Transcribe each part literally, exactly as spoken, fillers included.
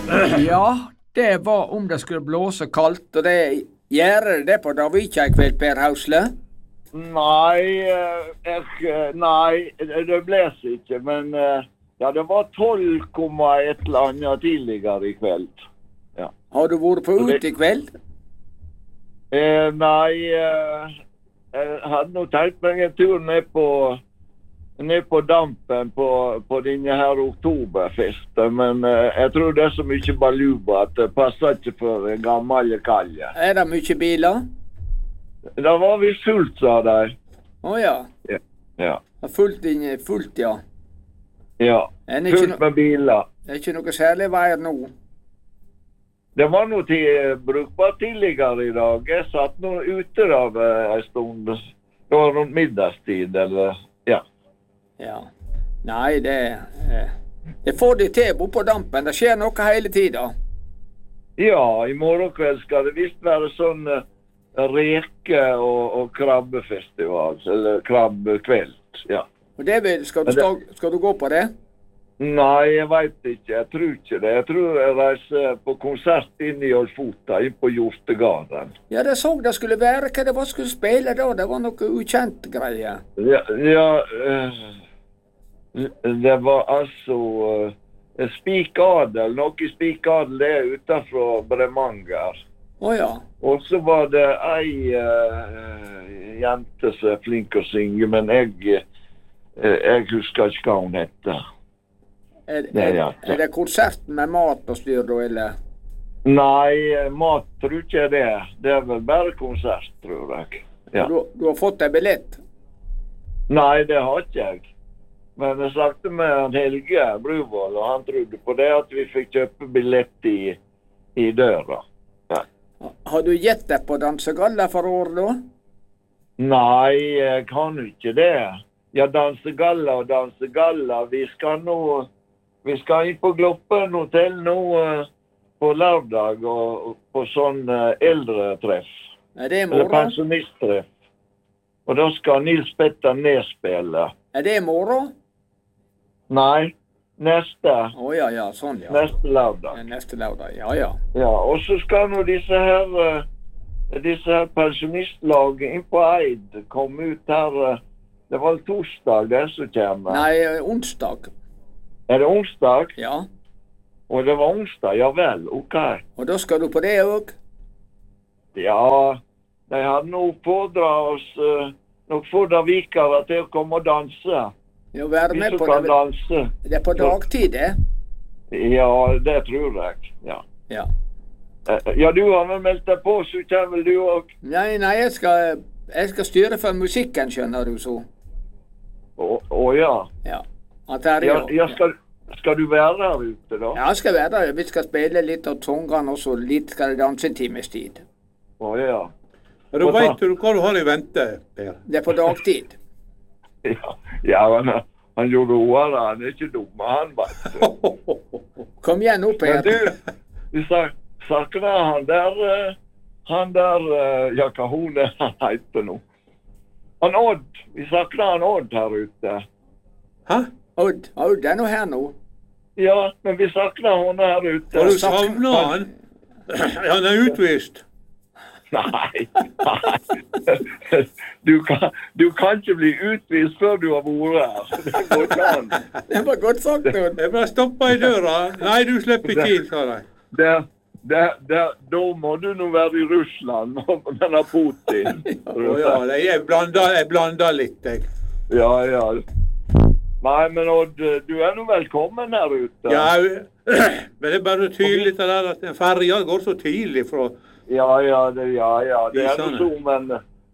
Ja, det var om det skulle blåse kaldt, og det gjør det på Davika i kveld, Per Hausle? Nei, eh, jeg, eh, nei, det det blåser ikke, men eh, ja, det var tolv komma et eller annet tidligere i kveld. Ja. Har du vært på ute i kveld? Eh, nei, eh, jeg hadde nå tenkt meg en tur ned på, ned på dampen på, på denne her oktoberfesten, men eh, jeg tror det er så mye baluba at det passer ikke for en gammel kalje. Er det mye biler? Da var vi fullt, sa de. Å ja. Ja. Ja. Har fullt inn, fullt, ja. Ja, Er det ikke, fullt no med biler. det er ikke noe særlig veier nå? Det var noe til, brukbart tidligere i dag. Jeg satt nå ute av en stund. Det var rundt middagstid, eller, ja. Ja. Nei, det eh, det får de til oppe på dampen. Det skjer noe hele tida. Ja, i morgen kveld skal det visst være sånn eh, reke- og, og krabbefestival, eller krabbekveld, ja. Og det vil, skal, du, Men det- skal, skal du gå på det? Nei, jeg vet ikke. Jeg tror ikke det. Jeg tror jeg reiser på konsert inn i Olfota, inn på Hjortegarden. Ja, det så det skulle være. Hva det var skulle spille da? Det var noe ukjent greie. Ja, ja eh, det var altså eh, Spikadel, noe Spikadel det er utenfor Bremanger. Å ja. Og så var det ei eh, jente som er flink å synge, men jeg, eh, jeg husker ikke hva hun heter. Er, Nei, er, ja. er det konserten med mat og styr da, eller? Nei, eh, mat tror ikke jeg det. Det er vel bare konsert, tror jeg. Ja. Du, du har fått deg billett? Nei, det har ikke jeg. Men jeg snakket med han Helge Bruvoll, og han trodde på det at vi fikk kjøpe billett i, i døra. Ja. Har du gitt deg på dansegalla for år da? Nei, jeg kan jo ikke det. Ja, dansegalla og dansegalla. Vi skal nå, vi skal inn på Gloppen hotell nå eh, på lørdag og, og på sånn eh, eldretreff. Er det i Eller morgen? pensjonisttreff. Og da skal Nils Petter Nes spille. Er det i morgen? Nei, neste, Å ja, ja, sånn ja. neste lørdag. Ja, Neste lørdag, ja ja. Ja, og så skal nå disse her, eh, disse her pensjonistlag inn på Eid komme ut her. eh, Det var torsdag det som kommer. Nei, eh, onsdag. Er det onsdag? Ja. Og det var onsdag, ja vel, ok. Og da skal du på det òg? Ja, de hadde nå pådra oss uh, noen få davikere til å komme og danse. Ja, være Vi med som på kan det. danse. Det er på dagtid, det? Ja, det tror jeg, ja. Ja. Eh, Ja, du har vel meldt deg på, så kommer vel du også. Nei, nei, jeg skal, jeg skal styre for musikken, skjønner du så. Å å, ja. Ja. At det er Ja, jo- ja skal, skal du være her ute da? Ja, jeg skal være der. Vi skal spille litt av sangene, og så litt skal det danse en times tid. Å ja. Ja, da vet du hva du har i vente, Per. Det er på dagtid. Ja, ja men han, han gjorde ordet, han er ikke dum, han vet du. Kom igjen nå, Men Per. du, vi sak- sakner han der, eh, han der, eh, ja, hva hun er, han heter nå. Han Odd, vi sakner han Odd her ute. Hæ? Odd, Odd er nå her nå. Ja, men vi sakner hun her ute. Har du savnet han? Han er utvist. Nei, nei. Du kan, du kan ikke bli utvist før du har vært her. Det går ikke an. Det var godt sagt, Odd. Jeg ble stoppa i døra. Nei, du slipper ikke inn, sa de. Det, det, det, da må du nå være i Russland med denne Putin. Å ja, jeg blander, jeg blander litt, jeg. Ja, ja. Nei, men Odd, du er nå velkommen her ute. Ja, men det er bare så tydelig det der at en ferja går så tidlig fra... Ja, ja, det, ja, ja. Det er noe så, men...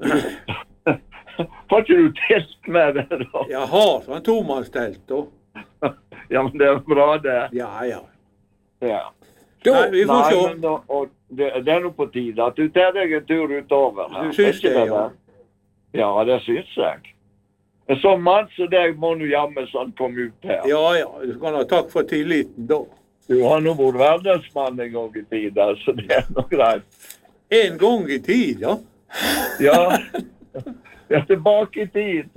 Har ikke du telt med det da? Jeg har sånn tomannstelt, da. Ja, men det er bra det. Ja, ja. Ja. Da, Nei, vi får Nei, se. men da, og det, det er nå på tide at du tar deg en tur utover her. Du syns Er ikke det, ja. Ja, det syns jeg. En sånn mann som deg må nå jamme så han kom ut her. Ja, ja. Du skal ha takk for tilliten, da. Du har nå vært verdensmann en gang i tida, så det er noe greit. En gang i tid, ja. Ja, jeg er tilbake i tid.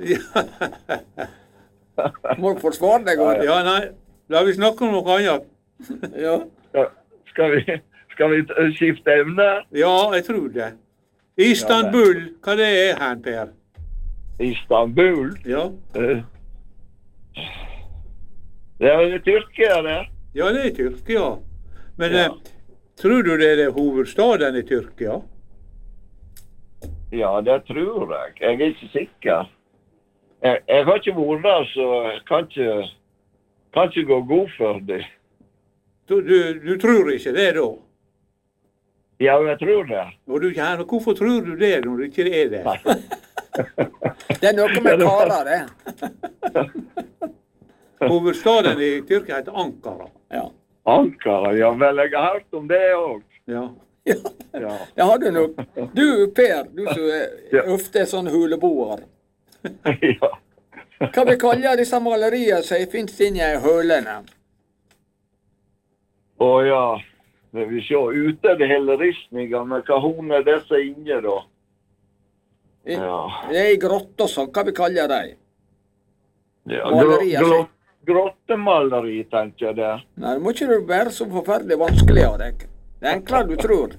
må du forsvare deg, Odd. Ja, nei. La vi snakke om noe annet. Ja. Ja, Skal vi, skal vi t- skifte emne? Ja, jeg tror det. Istanbul, hva det er her, Per? Istanbul? Ja, Eh, Det er vel Tyrkia, det? ja det er Tyrkia. Men Ja. eh, tror du det er det hovedstaden i Tyrkia? Ja, det tror jeg. Jeg er ikke sikker. Jeg, jeg har ikke vært der, så jeg kan ikke, kan ikke gå god for det. Du, du, du tror ikke det da? Ja, jeg tror det. Og du, ja, hvorfor tror du det når det ikke er det? Det er noe med karer, det. Hovedstaden i Tyrkia heter Ankara. Ja. Ankara, ja vel, jeg har hørt om det òg. Ja. Ja, Ja. det har du nok. Du, Per, du som er, Ja. ofte er sånn huleboer. ja. Hva vi kaller disse maleriene som finnes inni i hølene? Å ja. Det vil se ute det hele ristninga, men hva hun er disse inne da? I, Ja. Det er i grotter sånn, hva vi kaller de? ja. Malerier, Grå, grå, grottemaleri, tenker jeg det. Nei, det må ikke du være så forferdelig vanskelig av deg. Det er enklere du tror.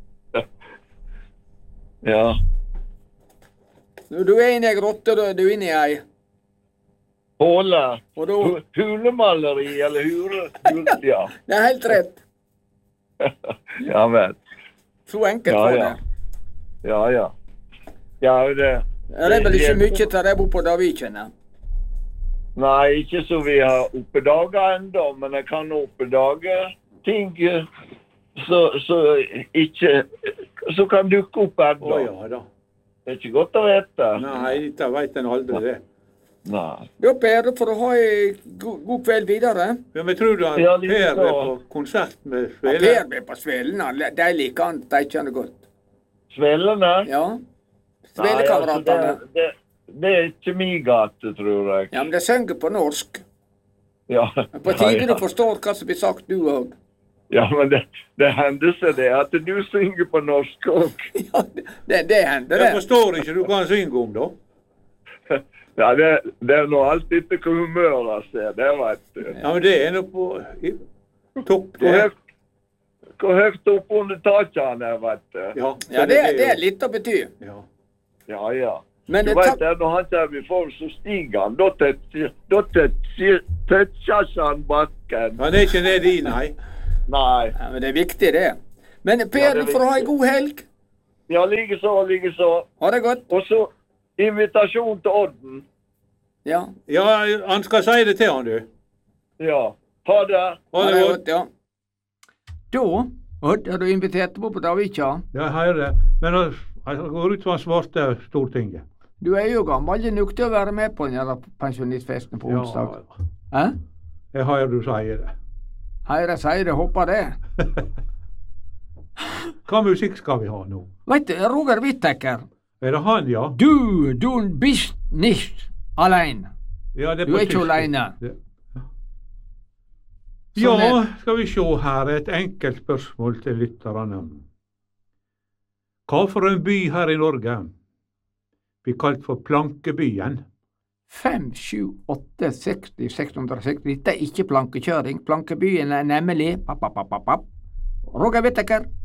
Ja. Når du er inne i ei grotte, da er du inne i ei. Håle. Og da, Hu- Hulemaleri, eller hure... hure ja. det er helt rett. ja vel. Så enkelt Ja, for ja. det. Ja, ja. Ja, det... Det er vel ikke mye til det på det vi kjenner. Nei, ikke så vi har oppdaget enda, men jeg kan oppdage ting eh, så, så ikke så kan dukke opp Å enda. ja da. Det er ikke godt å vite. Nei, dette vet en aldri det. Nei. Ja, Per, for å ha en god, god kveld videre. Ja, men tror du han Ja, Per litt er så. på konsert med Ja, Svele? Per blir på Svelen, han. De liker han, de kjenner godt. Svellene? Ja. Nei, Svelekameratene. altså, det, det, det er ikke min gate, tror jeg. Ja, men de synger på norsk. Ja, På tide ja, du ja. forstår hva som blir sagt, du òg. Ja, men det, det hender seg det at du synger på norsk òg. Ja, det, det hender, Jeg det. forstår ikke du kan synge om, da. Ja, det, det er nå alltid etter hvor humøret er, det vet du. Ja, men det er nå på i, topp, Hvor det. høyt, hvor høyt opp under taket han er, vet du. Ja, så Ja, det, det er jo- litt å bety. Ja. Ja, ja. Men Du det vet ta- det, når han kommer for, så stiger han. Da tøtser da tøtser- tøtser ikke han bakken. Han er ikke nede i, nei. Nei. ja, men det er viktig, det. Men Ja, Per, det er du får ha en viktig. god helg. Ja, likeså, likeså. Ha det godt. Og så invitasjon til Odden. Ja. Ja, han skal si det til han, du. Ja. Ha det. Ha det godt. ja. Da, Odd, har du invitert på på Davika? Ja, jeg hører det. Men han han går ut som han svarte Stortinget. Du er jo gammel nok til å være med på den her pensjonistfesten på onsdag. Ja, Hæ? jeg hører du sier det. Høyre sier det, håper det. Hva musikk skal vi ha nå? Vet du, Roger Whittaker, Er det han, ja? du, du bist nicht allein. Ja, det Du på er ikke tysk. alene. Det- Sånn Ja, er- skal vi se her. Et enkelt spørsmål til lytterne. Hva for en by her i Norge blir kalt for Plankebyen? fem, sju, åtte, seksti, seks hundre og seksti. Dette er ikke plankekjøring. Plankebyen er nemlig papp, papp, papp, papp. Roger Whittaker.